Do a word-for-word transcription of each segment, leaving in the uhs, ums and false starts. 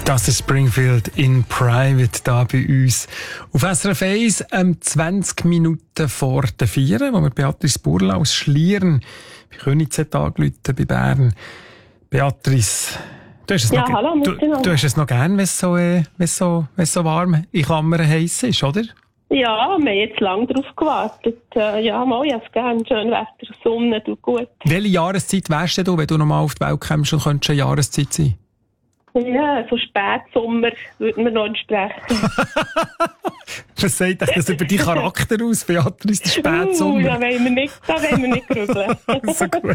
Das ist Springfield in Private da bei uns. Auf S R F eins ähm, zwanzig Minuten vor der vier, wo wir Beatrice Burla aus Schlieren bei Königsegg angerufen bei Bern. Beatrice, du hast es, ja, noch, hallo, du, du hast es noch gern, wenn es so, äh, so, so warm in Klammern heiß ist, oder? Ja, wir haben jetzt lange darauf gewartet. Äh, ja, mal, ich habe es gerne. Schön Wetter, Sonne, tut gut. Welche Jahreszeit wärst du, wenn du nochmal auf die Welt kommst und könntest eine Jahreszeit sein? Ja, so Spätsommer würde mir noch entsprechen. Was sagt das über deinen Charakter aus, Beatrice, der Spätsommer? Uh, da wollen wir nicht, da wollen wir nicht grübeln. So gut.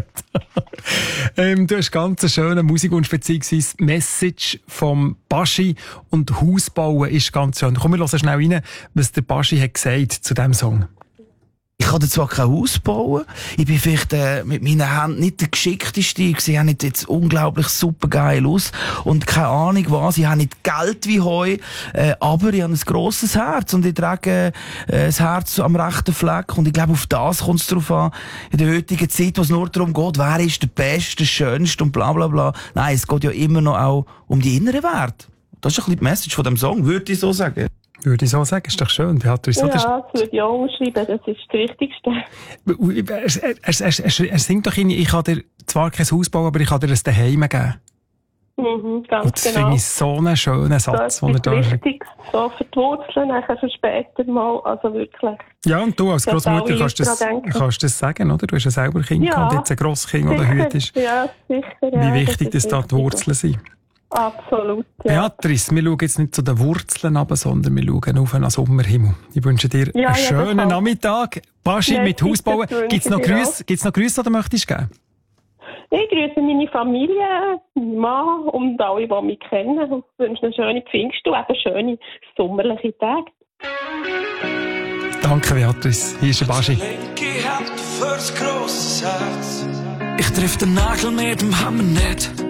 ähm, du hast ganz eine schöne Musikwunsch, beziehungsweise Message vom Baschi, und Hausbauen ist ganz schön. Komm, wir hören schnell rein, was der Baschi hat gesagt zu diesem Song. Ich kann zwar kein Haus bauen, ich bin vielleicht äh, mit meinen Händen nicht der geschickteste, ich sehe nicht jetzt unglaublich super geil aus und keine Ahnung was, ich habe nicht Geld wie Heu, äh, aber ich habe ein grosses Herz und ich trage äh, das Herz am rechten Fleck und ich glaube, auf das kommt es drauf an, in der heutigen Zeit, wo es nur darum geht, wer ist der Beste, der Schönste und bla bla bla. Nein, es geht ja immer noch auch um die inneren Werte. Das ist ein bisschen die Message von dem Song, würde ich so sagen. Würde ich so sagen, ist doch schön, Beatrice. Ja, das würde ich auch unterschreiben, das ist das Wichtigste. Er, er, er, er singt doch, ich kann dir zwar kein Haus bauen, aber ich kann dir ein Daheim geben. Mhm, ganz und das genau. finde ich so einen schönen Satz. Das ist wichtig, so für die Wurzeln, nachher für später mal, also wirklich. Ja, und du als Grossmutter kannst das, kannst das sagen, oder? Du hast ja selber ein Kind ja, gehabt, jetzt ein Grosskind, das heute ist. Ja, sicher. Wie ja, wichtig, dass da die Wurzeln sind. Absolut, ja. Beatrice, wir schauen jetzt nicht zu den Wurzeln runter, sondern wir schauen auf einen Sommerhimmel. Ich wünsche dir ja, einen schönen ja, Nachmittag. Baschi mit Hausbauen. Gibt es noch Grüße, gibt's noch Grüße, die du möchtest geben? Ich grüße meine Familie, meinen Mann und alle, die mich kennen. Und wünsche eine schöne Pfingst und eben schöne sommerliche Tage. Danke, Beatrice. Hier ist der Baschi. Ich triff den Nagel mit dem Hammer nicht.